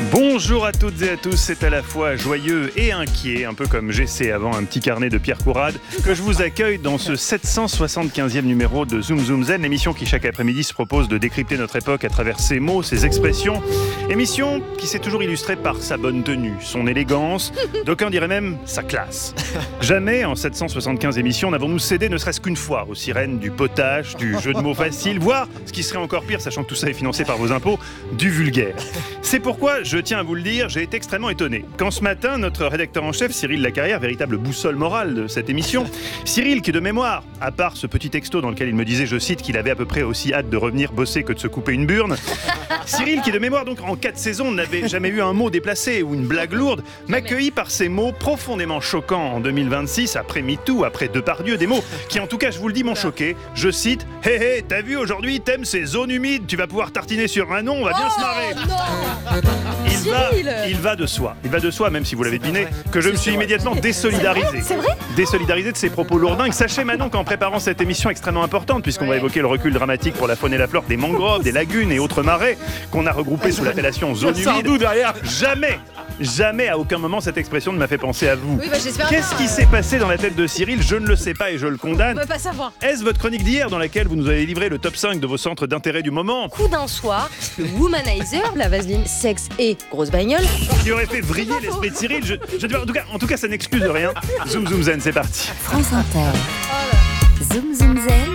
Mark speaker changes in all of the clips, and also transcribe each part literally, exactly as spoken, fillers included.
Speaker 1: Bonjour à toutes et à tous, c'est à la fois joyeux et inquiet, un peu comme j'essaie avant un petit carnet de Pierre Courade, que je vous accueille dans ce sept cent soixante-quinzième numéro de Zoom Zoom Zen, l'émission qui chaque après-midi se propose de décrypter notre époque à travers ses mots, ses expressions. Émission qui s'est toujours illustrée par sa bonne tenue, son élégance, d'aucuns diraient même sa classe. Jamais en sept cent soixante-quinze émissions n'avons-nous cédé ne serait-ce qu'une fois aux sirènes du potage, du jeu de mots facile, voire, ce qui serait encore pire, sachant que tout ça est financé par vos impôts, du vulgaire. C'est pourquoi, je tiens à vous le dire, j'ai été extrêmement étonné. Quand ce matin, notre rédacteur en chef, Cyril Lacarrière, véritable boussole morale de cette émission, Cyril qui de mémoire, à part ce petit texto dans lequel il me disait, je cite, qu'il avait à peu près aussi hâte de revenir bosser que de se couper une burne, Cyril qui de mémoire, donc en quatre saisons, n'avait jamais eu un mot déplacé ou une blague lourde, m'accueillit par ces mots profondément choquants en deux mille vingt-six, après MeToo, après Depardieu, des mots qui en tout cas, je vous le dis, m'ont choqué. Je cite, « Hé hé, t'as vu aujourd'hui, t'aimes ces zones humides, tu vas pouvoir tartiner sur un nom, on va bien se marrer !» Il va, il va de soi, il va de soi, même si vous l'avez deviné, que je me suis immédiatement désolidarisé.
Speaker 2: C'est vrai ?
Speaker 1: Désolidarisé de ces propos lourdingues. Sachez maintenant qu'en préparant cette émission extrêmement importante, puisqu'on va évoquer le recul dramatique pour la faune et la flore des mangroves, des lagunes et autres marais, qu'on a regroupés sous l'appellation zone humide, jamais, jamais à aucun moment cette expression ne m'a fait penser à vous.
Speaker 2: Oui, bah, j'espère
Speaker 1: Qu'est-ce
Speaker 2: bien,
Speaker 1: qui
Speaker 2: euh...
Speaker 1: s'est passé dans la tête de Cyril ? Je ne le sais pas et je le condamne.
Speaker 2: On peut pas savoir.
Speaker 1: Est-ce votre chronique d'hier dans laquelle vous nous avez livré le top cinq de vos centres d'intérêt du moment ?
Speaker 2: Coup d'un soir, le Womanizer, la vaseline sexe et grosse bagnole,
Speaker 1: qui aurait fait vriller l'esprit de Cyril. Je, je, en, tout cas, en tout cas, ça n'excuse rien. Zoom Zoom Zen, c'est parti.
Speaker 3: France Inter. Zoom Zoom Zen.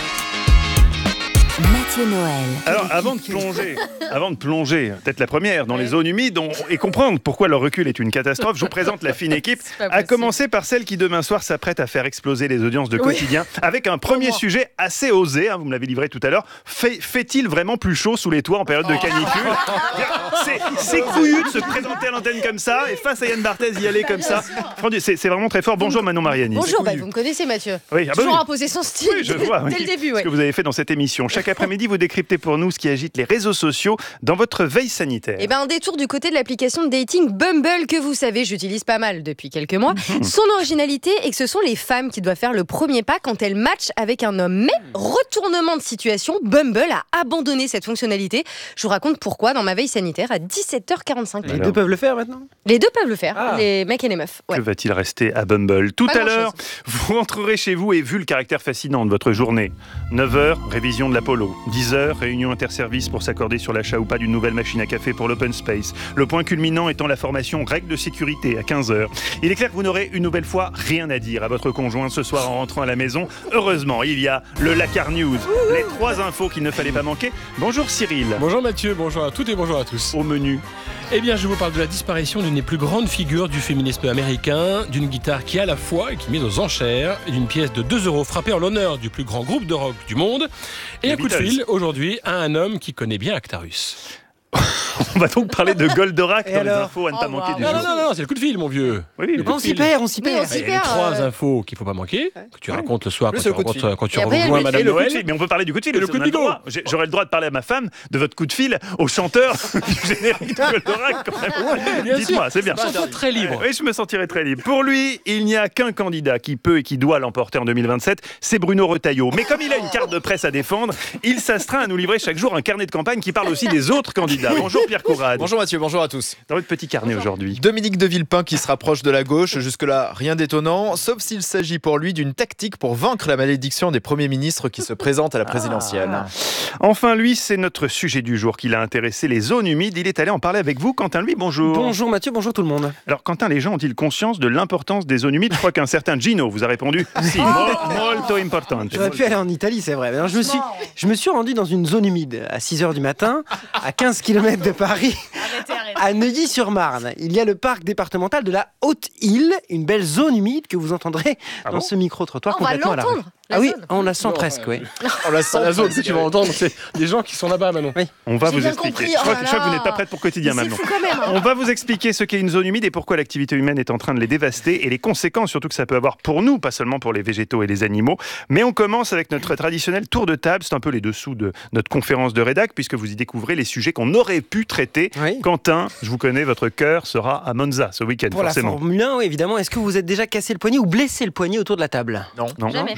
Speaker 3: Mathieu Noël.
Speaker 1: Alors, avant de plonger, avant de plonger, peut-être la première, dans les zones humides on, et comprendre pourquoi leur recul est une catastrophe, je vous présente la fine équipe, à commencer par celle qui demain soir s'apprête à faire exploser les audiences de quotidien, oui. avec un premier sujet assez osé, hein, vous me l'avez livré tout à l'heure. Fait, fait-il vraiment plus chaud sous les toits en période de canicule ? C'est, c'est couillu de se présenter à l'antenne comme ça, et face à Yann Barthès y aller comme ça. C'est, c'est vraiment très fort. Bonjour Manon Mariani.
Speaker 2: Bonjour, bah, vous me connaissez Mathieu.
Speaker 1: Oui, ah bah
Speaker 2: toujours
Speaker 1: oui.
Speaker 2: imposer son style
Speaker 1: oui, je vois,
Speaker 2: dès
Speaker 1: oui.
Speaker 2: le début.
Speaker 1: Ce
Speaker 2: ouais.
Speaker 1: que vous avez fait dans cette émission. Chaque après-midi, vous décryptez pour nous ce qui agite les réseaux sociaux dans votre veille sanitaire.
Speaker 2: Et ben un détour du côté de l'application de dating Bumble que vous savez, j'utilise pas mal depuis quelques mois. Son originalité est que ce sont les femmes qui doivent faire le premier pas quand elles matchent avec un homme. Mais retournement de situation, Bumble a abandonné cette fonctionnalité. Je vous raconte pourquoi dans ma veille sanitaire à dix-sept heures quarante-cinq.
Speaker 4: Les deux peuvent le faire maintenant ?
Speaker 2: Les deux peuvent le faire,
Speaker 4: ah.
Speaker 2: les mecs et les meufs. Ouais.
Speaker 1: Que va-t-il rester à Bumble ? Tout
Speaker 2: pas
Speaker 1: à l'heure, vous rentrerez chez vous et vu le caractère fascinant de votre journée, neuf heures, révision de l'Apollo, dix heures, réunion interservice pour s'accorder sur l'achat ou pas d'une nouvelle machine à café pour l'open space. Le point culminant étant la formation règles de sécurité à quinze heures. Il est clair que vous n'aurez une nouvelle fois rien à dire à votre conjoint ce soir en rentrant à la maison. Heureusement, il y a le Lacar News, les trois infos qu'il ne fallait pas manquer. Bonjour Cyril.
Speaker 4: Bonjour Mathieu, bonjour à toutes et bonjour à tous.
Speaker 1: Au menu.
Speaker 4: Eh bien, je vous parle de la disparition d'une des plus grandes figures du féminisme américain, d'une guitare qui à la fois est mise aux enchères, et d'une pièce de deux euros frappée en l'honneur du plus grand groupe de rock du monde, et
Speaker 1: les
Speaker 4: un coup de fil aujourd'hui à un homme qui connaît bien Actarus.
Speaker 1: On va donc parler de Goldorak dans
Speaker 4: alors
Speaker 1: les infos à ne pas
Speaker 2: oh,
Speaker 1: manquer
Speaker 2: wow.
Speaker 1: du
Speaker 4: Non,
Speaker 1: jour.
Speaker 4: non, non, non, c'est le coup de fil, mon vieux.
Speaker 1: Oui, oui,
Speaker 4: on s'y perd, on s'y
Speaker 2: perd.
Speaker 4: Il y a les trois euh... infos qu'il ne faut pas manquer, que tu racontes le soir
Speaker 1: le
Speaker 4: quand tu, rencontres, quand tu
Speaker 2: après,
Speaker 4: rejoins Madame
Speaker 1: le
Speaker 4: Noël.
Speaker 1: coup de fil, mais on peut parler du coup de fil.
Speaker 4: Et le coup de bigot.
Speaker 1: J'aurais le droit de parler à ma femme de votre coup de fil au chanteur du générique de Goldorak quand même.
Speaker 4: Ouais, bien
Speaker 1: Dites-moi,
Speaker 4: sûr.
Speaker 1: c'est bien.
Speaker 4: Sens-toi très libre.
Speaker 1: Oui, je me sentirais très libre. Pour lui, il n'y a qu'un candidat qui peut et qui doit l'emporter en deux mille vingt-sept, c'est Bruno Retailleau. Mais comme il a une carte de presse à défendre, il s'astreint à nous livrer chaque jour un carnet de campagne qui parle aussi des autres candidats. Bonjour Pierre Courade.
Speaker 5: Bonjour Mathieu, bonjour à tous.
Speaker 1: Dans votre petit carnet aujourd'hui.
Speaker 5: Dominique de Villepin qui se rapproche de la gauche, jusque-là rien d'étonnant, sauf s'il s'agit pour lui d'une tactique pour vaincre la malédiction des premiers ministres qui se présentent à la présidentielle.
Speaker 1: Ah. Enfin lui, c'est notre sujet du jour qui l'a intéressé, les zones humides. Il est allé en parler avec vous. Quentin, lui, bonjour.
Speaker 6: Bonjour Mathieu, bonjour tout le monde.
Speaker 1: Alors Quentin, les gens ont-ils conscience de l'importance des zones humides ? Je crois qu'un certain Gino vous a répondu « Si, mo- molto importante ».
Speaker 6: J'aurais pu aller en Italie, c'est vrai. Alors, je, me suis, je me suis rendu dans une zone humide à six heures du matin, à quinze kilomètres de Paris,
Speaker 2: Arrêtez, arrêtez.
Speaker 6: à Neuilly-sur-Marne. Il y a le parc départemental de la Haute-Île, une belle zone humide que vous entendrez
Speaker 1: Ah
Speaker 6: dans
Speaker 1: bon
Speaker 6: ce micro-trottoir
Speaker 2: On va
Speaker 6: complètement à la rue.
Speaker 2: l'entendre, la
Speaker 6: Ah oui,
Speaker 2: zone.
Speaker 6: on la sent
Speaker 4: Non,
Speaker 6: presque,
Speaker 4: euh,
Speaker 6: oui.
Speaker 5: On la
Speaker 4: Dans la zone, que tu vas entendre, c'est des gens qui sont là-bas, Manon.
Speaker 6: Oui.
Speaker 1: On va
Speaker 2: J'ai
Speaker 1: vous
Speaker 2: bien
Speaker 1: expliquer.
Speaker 2: compris.
Speaker 1: Je crois,
Speaker 2: Oh
Speaker 1: que, je crois que vous
Speaker 2: là
Speaker 1: n'êtes pas prête pour quotidien
Speaker 2: C'est
Speaker 1: maintenant.
Speaker 2: fou quand même. hein.
Speaker 1: On va vous expliquer ce qu'est une zone humide et pourquoi l'activité humaine est en train de les dévaster et les conséquences surtout que ça peut avoir pour nous, pas seulement pour les végétaux et les animaux. Mais on commence avec notre traditionnel tour de table. C'est un peu les dessous de notre conférence de rédac puisque vous y découvrez les sujets qu'on aurait pu traiter.
Speaker 6: Oui.
Speaker 1: Quentin, je vous connais, votre cœur sera à Monza ce week-end
Speaker 6: Pour
Speaker 1: forcément.
Speaker 6: la Formule un, oui, évidemment. Est-ce que vous êtes déjà cassé le poignet ou blessé le poignet autour de la table ?
Speaker 5: Non.
Speaker 1: Non,
Speaker 2: Jamais.
Speaker 1: je touche
Speaker 6: Jamais.
Speaker 1: du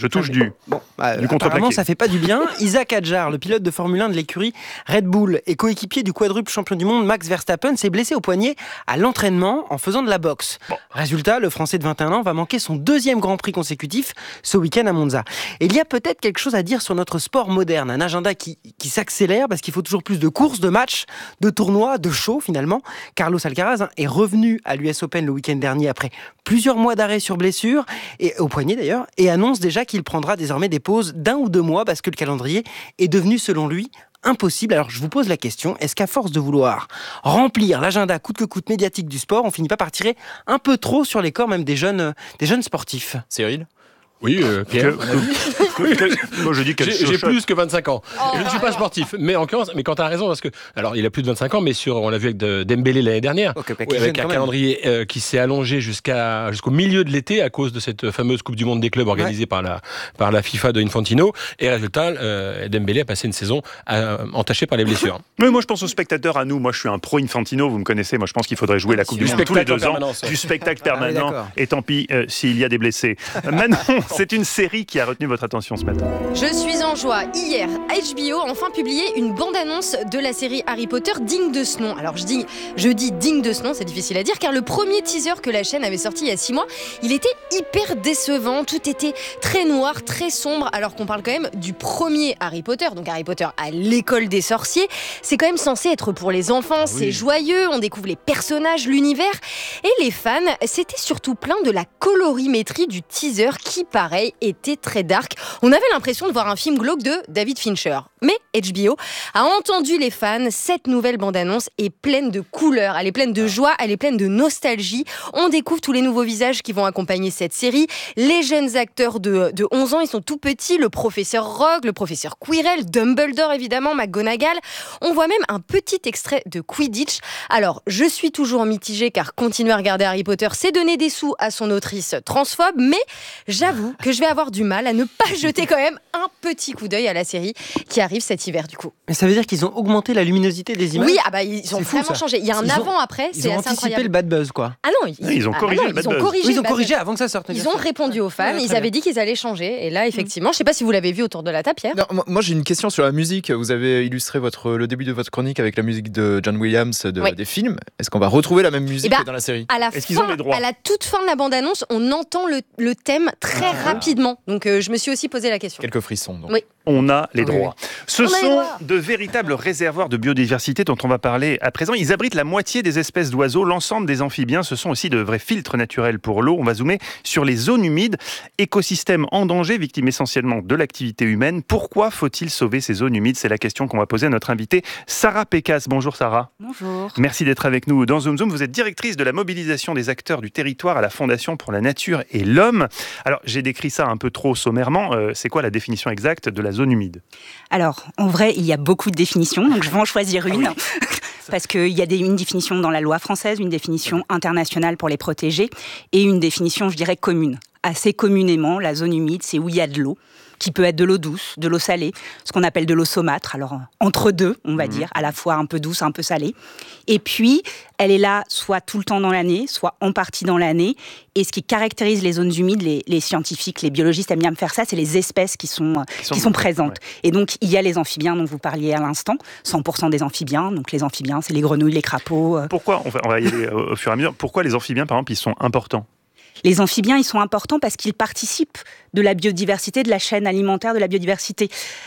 Speaker 1: du,
Speaker 6: Bon, bah,
Speaker 1: du
Speaker 6: apparemment,
Speaker 1: contreplaqué.
Speaker 6: ça fait pas du bien. Isaac Hadjar, le pilote de Formule un de l'écurie Red Bull et coéquipier du quadruple champion du monde Max Verstappen, s'est blessé au poignet à l'entraînement en faisant de la boxe.
Speaker 1: Bon.
Speaker 6: Résultat, le Français de vingt et un ans va manquer son deuxième Grand Prix consécutif ce week-end à Monza. Et il y a peut-être quelque chose à dire sur notre sport moderne, un agenda qui, qui s'accélère parce qu'il faut toujours plus de courses, de matchs, de tournois, de shows finalement. Carlos Alcaraz hein, est revenu à l'U S Open le week-end dernier après plusieurs mois d'arrêt sur blessure, et au poignet d'ailleurs, et annonce déjà qu'il prendra désormais des pauses d'un ou deux mois parce que le calendrier est devenu selon lui impossible. Alors je vous pose la question, est-ce qu'à force de vouloir remplir l'agenda coûte que coûte médiatique du sport, on finit pas par tirer un peu trop sur les corps même des jeunes, des jeunes sportifs?
Speaker 5: Cyril?
Speaker 4: Oui, euh, Pierre.
Speaker 1: Que- que- Moi, je dis qu'elle
Speaker 4: J'ai j'ai
Speaker 1: chuchote.
Speaker 4: plus que vingt-cinq ans. Je ne suis pas sportif, mais en l'occurrence, mais quand tu as raison, parce que alors il a plus de vingt-cinq ans, mais sur, on l'a vu avec de, Dembélé l'année dernière,
Speaker 6: Ok, bah,
Speaker 4: oui, avec
Speaker 6: jeune
Speaker 4: un
Speaker 6: quand même.
Speaker 4: calendrier euh, qui s'est allongé jusqu'à jusqu'au milieu de l'été à cause de cette fameuse Coupe du Monde des clubs organisée par la par la FIFA de Infantino. Et résultat, euh, Dembélé a passé une saison euh, entachée par les blessures.
Speaker 1: Mais moi, je pense aux spectateurs, à nous. Moi, je suis un pro Infantino, vous me connaissez. Moi, je pense qu'il faudrait jouer la Coupe du
Speaker 4: Du
Speaker 1: Monde tous les
Speaker 4: spectacle en
Speaker 1: deux ans.
Speaker 4: permanence.
Speaker 1: Du spectacle
Speaker 6: Ah oui,
Speaker 1: permanent.
Speaker 6: d'accord.
Speaker 1: Et tant pis euh, s'il y a des blessés. Euh, Manon, c'est une série qui a retenu votre attention ce matin.
Speaker 2: Je suis en joie. Hier, H B O a enfin publié une bande-annonce de la série Harry Potter digne de ce nom. Alors je dis, je dis digne de ce nom, c'est difficile à dire, car le premier teaser que la chaîne avait sorti il y a six mois, il était hyper décevant. Tout était très noir, très sombre, alors qu'on parle quand même du premier Harry Potter. Donc Harry Potter à l'école des sorciers, c'est quand même censé être pour les enfants, c'est joyeux, on découvre les personnages, l'univers. Et les fans, c'était surtout plein de la colorimétrie du teaser qui, pareil, était très dark. On avait l'impression de voir un film glauque de David Fincher. Mais H B O a entendu les fans. Cette nouvelle bande-annonce est pleine de couleurs, elle est pleine de joie, elle est pleine de nostalgie. On découvre tous les nouveaux visages qui vont accompagner cette série. Les jeunes acteurs de, de onze ans, ils sont tout petits. Le professeur Rogue, le professeur Quirrell, Dumbledore évidemment, McGonagall. On voit même un petit extrait de Quidditch. Alors, je suis toujours mitigée car continuer à regarder Harry Potter, c'est donner des sous à son autrice transphobe. Mais j'avoue que je vais avoir du mal à ne pas jeter quand même un petit coup d'œil à la série qui arrive cet hiver du coup.
Speaker 6: Mais ça veut dire qu'ils ont augmenté la luminosité des images?
Speaker 2: Oui, ah bah, ils ont
Speaker 6: C'est fou,
Speaker 2: vraiment
Speaker 6: ça.
Speaker 2: changé. Il y a un
Speaker 6: Ils ont-
Speaker 2: avant-après,
Speaker 6: Ils
Speaker 2: c'est
Speaker 6: ont
Speaker 2: assez
Speaker 6: anticipé
Speaker 2: incroyable.
Speaker 6: le bad buzz, quoi.
Speaker 2: Ah non, ils,
Speaker 1: Oui, ils ont
Speaker 2: ah
Speaker 1: corrigé
Speaker 2: bah non,
Speaker 1: le bad
Speaker 2: ils ont
Speaker 1: buzz.
Speaker 2: corrigé
Speaker 6: Oui, ils
Speaker 2: le
Speaker 6: ont
Speaker 2: bad
Speaker 6: corrigé
Speaker 2: buzz.
Speaker 6: avant que ça sorte. bien
Speaker 2: Ils
Speaker 6: sûr.
Speaker 2: ont répondu aux fans,
Speaker 6: Ouais, très
Speaker 2: ils avaient
Speaker 6: bien.
Speaker 2: dit qu'ils allaient changer. Et là, effectivement, je sais pas si vous l'avez vu autour de la table, Pierre.
Speaker 5: Non, moi- moi j'ai une question sur la musique. Vous avez illustré votre, le début de votre chronique avec la musique de John Williams de,
Speaker 2: Oui.
Speaker 5: des films. Est-ce qu'on va retrouver la même musique
Speaker 2: Eh ben,
Speaker 5: que dans la série?
Speaker 2: À la,
Speaker 1: Est-ce qu'ils
Speaker 2: fin,
Speaker 1: ont les droits
Speaker 2: à la toute fin de la bande-annonce, on entend le, le thème très rapidement. Donc, euh, je me suis aussi posé la question.
Speaker 5: Quelques frissons. Donc.
Speaker 2: Oui.
Speaker 1: On a les
Speaker 6: Oui,
Speaker 1: droits. Ce
Speaker 2: On a les
Speaker 1: sont
Speaker 2: droits.
Speaker 1: de véritables réservoirs de biodiversité dont on va parler à présent. Ils abritent la moitié des espèces d'oiseaux, l'ensemble des amphibiens. Ce sont aussi de vrais filtres naturels pour l'eau. On va zoomer sur les zones humides, écosystèmes en danger, victimes essentiellement de l'activité humaine. Pourquoi faut-il sauver ces zones humides? C'est la question qu'on va poser à notre invitée Sarah Pécasse. Bonjour Sarah.
Speaker 7: Bonjour.
Speaker 1: Merci d'être avec nous dans Zoom Zoom. Vous êtes directrice de la mobilisation des acteurs du territoire à la Fondation pour la Nature et l'Homme. Alors, j'ai décrit ça un peu trop sommairement. Euh, c'est quoi la définition exacte de la zone humide?
Speaker 7: Alors, en vrai, il y a beaucoup de définitions, donc je vais en choisir une. Parce qu'il y a des, une définition dans la loi française, une définition internationale pour les protéger, et une définition, je dirais, commune. Assez communément, la zone humide, c'est où il y a de l'eau, qui peut être de l'eau douce, de l'eau salée, ce qu'on appelle de l'eau saumâtre, alors entre deux, on va mmh. dire, à la fois un peu douce, un peu salée. Et puis, elle est là soit tout le temps dans l'année, soit en partie dans l'année. Et ce qui caractérise les zones humides, les, les scientifiques, les biologistes aiment bien me faire ça, c'est les espèces qui sont, qui sont, qui sont présentes. Ouais. Et donc, il y a les amphibiens dont vous parliez à l'instant, cent pour cent des amphibiens. Donc, les amphibiens, c'est les grenouilles, les crapauds.
Speaker 1: Pourquoi, on va, on va y aller au, au fur et à mesure, pourquoi les amphibiens, par exemple, ils sont importants?
Speaker 7: Les amphibiens, ils sont importants parce qu'ils participent de la biodiversité, de la chaîne alimentaire de la biodiversité.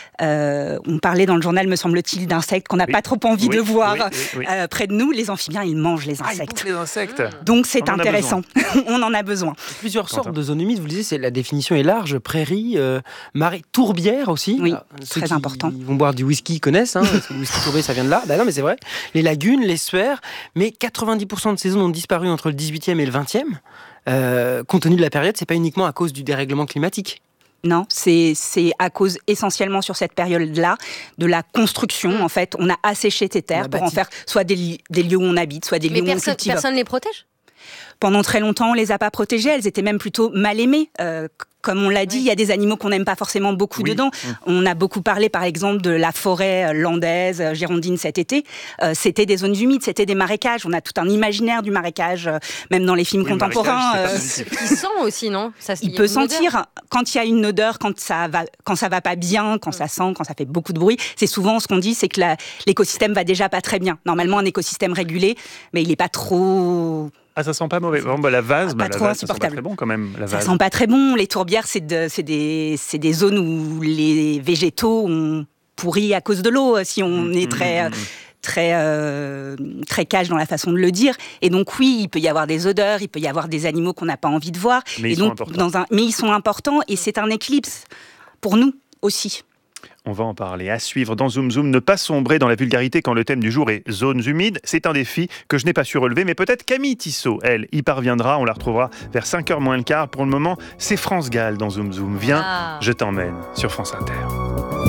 Speaker 7: Euh, on parlait dans le journal, me semble-t-il, d'insectes qu'on n'a oui. pas trop envie oui. de voir oui. Oui. Euh, près de nous. Les amphibiens, ils mangent les insectes.
Speaker 1: Ah, ils les insectes.
Speaker 7: Donc c'est on intéressant. on en a besoin.
Speaker 6: Plusieurs sortes de zones humides, vous le disiez, c'est, la définition est large. Prairies, euh, marais, tourbières aussi.
Speaker 7: Oui,
Speaker 6: Alors,
Speaker 7: très
Speaker 6: ceux
Speaker 7: important.
Speaker 6: Ils vont boire du whisky, connaissent. Hein, le whisky tourbé, ça vient de là. Ben non, mais c'est vrai. Les lagunes, l'estuaire. Mais quatre-vingt-dix pour cent de ces zones ont disparu entre le dix-huitième et le vingtième. Euh, compte tenu de la période, c'est pas uniquement à cause du dérèglement climatique.
Speaker 7: Non, c'est, c'est à cause essentiellement sur cette période-là de la construction. En fait, on a asséché ces terres pour en faire soit des, des lieux où on habite, soit des
Speaker 2: Mais
Speaker 7: lieux où
Speaker 2: perso-
Speaker 7: on cultive.
Speaker 2: Personne ne les protège ?
Speaker 7: Pendant très longtemps, on les a pas protégées. Elles étaient même plutôt mal aimées. Euh, comme on l'a dit, il y a des animaux qu'on n'aime pas forcément beaucoup
Speaker 1: Oui.
Speaker 7: dedans.
Speaker 1: Mmh.
Speaker 7: On a beaucoup parlé, par exemple, de la forêt landaise, girondine cet été. Euh, c'était des zones humides, c'était des marécages. On a tout un imaginaire du marécage, euh, même dans les films
Speaker 1: Oui, le
Speaker 7: contemporains.
Speaker 1: marécage, c'est
Speaker 7: euh,
Speaker 1: pas
Speaker 2: Il sent aussi, non? Ça,
Speaker 7: Il
Speaker 2: y a
Speaker 7: peut
Speaker 2: une odeur.
Speaker 7: sentir quand il y a une odeur, quand ça va, quand ça va pas bien, quand ça sent, quand ça fait beaucoup de bruit. C'est souvent ce qu'on dit, c'est que la, l'écosystème va déjà pas très bien. Normalement, un écosystème régulé, mais il est pas trop.
Speaker 1: Ah, ça sent pas mauvais. Bon, bah, la vase,
Speaker 7: Pas
Speaker 1: bah, la
Speaker 7: trop
Speaker 1: vase, ça sent pas
Speaker 7: insupportable.
Speaker 1: très bon quand même. La
Speaker 7: Ça
Speaker 1: vase.
Speaker 7: sent pas très bon. Les tourbières, c'est, de, c'est, des, c'est des zones où les végétaux ont pourri à cause de l'eau, si on
Speaker 1: Mmh,
Speaker 7: est
Speaker 1: mmh,
Speaker 7: très.
Speaker 1: mmh.
Speaker 7: très euh, très cash dans la façon de le dire, et donc oui, il peut y avoir des odeurs, il peut y avoir des animaux qu'on n'a pas envie de voir,
Speaker 1: Mais
Speaker 7: et
Speaker 1: ils sont
Speaker 7: donc
Speaker 1: importants.
Speaker 7: dans un, mais ils sont importants, et c'est un éclipse pour nous aussi.
Speaker 1: On va en parler. À suivre dans Zoom Zoom. Ne pas sombrer dans la vulgarité quand le thème du jour est zones humides. C'est un défi que je n'ai pas su relever, mais peut-être Camille Tissot, elle, y parviendra. On la retrouvera vers cinq heures moins le quart. Pour le moment, c'est France Gall dans Zoom Zoom. Viens,
Speaker 2: Ah.
Speaker 1: je t'emmène sur France Inter.